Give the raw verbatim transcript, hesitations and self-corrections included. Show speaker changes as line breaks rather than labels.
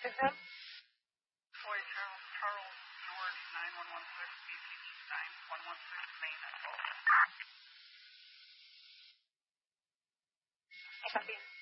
Floyd Charles, Charles George nine one one six, B T G nine one one six, Maine, I call.
Copy.